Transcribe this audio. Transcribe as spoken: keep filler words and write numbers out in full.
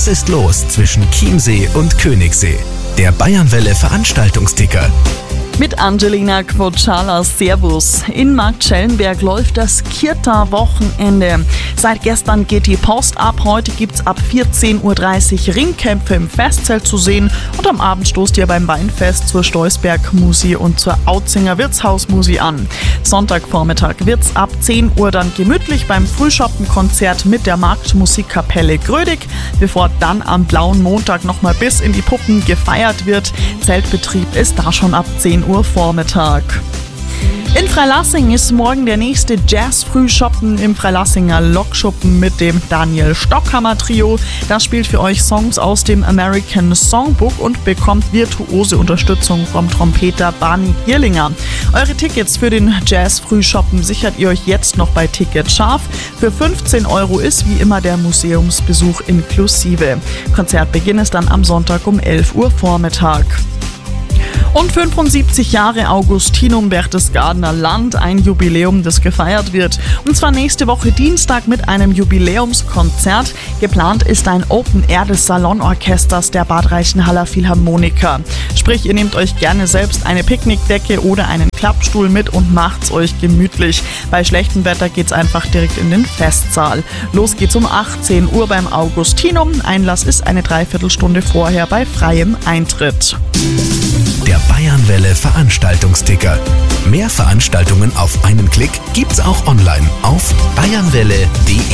Was ist los zwischen Chiemsee und Königssee? Der Bayernwelle Veranstaltungsticker. Mit Angelina Kvotschala, Servus. In Marktschellenberg läuft das Kirta-Wochenende. Seit gestern geht die Post ab. Heute gibt's ab vierzehn Uhr dreißig Ringkämpfe im Festzelt zu sehen. Und am Abend stoßt ihr beim Weinfest zur Steusberg-Musi und zur Auzinger Wirtshaus-Musi an. Sonntagvormittag wird's ab zehn Uhr dann gemütlich beim Frühschoppenkonzert mit der Marktmusikkapelle Grödig, bevor dann am blauen Montag nochmal bis in die Puppen gefeiert wird. Zeltbetrieb ist da schon ab zehn Uhr Vormittag. In Freilassing ist morgen der nächste Jazz-Frühschoppen im Freilassinger Lokschuppen mit dem Daniel Stockhammer Trio. Das spielt für euch Songs aus dem American Songbook und bekommt virtuose Unterstützung vom Trompeter Barney Gierlinger. Eure Tickets für den Jazz-Frühschoppen sichert ihr euch jetzt noch bei Ticket Scharf. Für fünfzehn Euro ist wie immer der Museumsbesuch inklusive. Konzertbeginn ist dann am Sonntag um elf Uhr Vormittag. Und fünfundsiebzig Jahre Augustinum Berchtesgadener Land, ein Jubiläum, das gefeiert wird. Und zwar nächste Woche Dienstag mit einem Jubiläumskonzert. Geplant ist ein Open Air des Salonorchesters der Bad Reichenhaller Philharmoniker. Sprich, ihr nehmt euch gerne selbst eine Picknickdecke oder einen Klappstuhl mit und macht's euch gemütlich. Bei schlechtem Wetter geht's einfach direkt in den Festsaal. Los geht's um achtzehn Uhr beim Augustinum. Einlass ist eine Dreiviertelstunde vorher bei freiem Eintritt. Der Bayernwelle Veranstaltungsticker. Mehr Veranstaltungen auf einen Klick gibt's auch online auf bayernwelle punkt de.